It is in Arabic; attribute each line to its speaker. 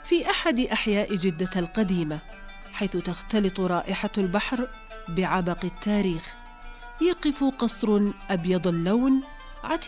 Speaker 1: في أحد أحياء جدة القديمة، حيث تختلط رائحة البحر بعبق التاريخ. يقف قصر أبيض اللون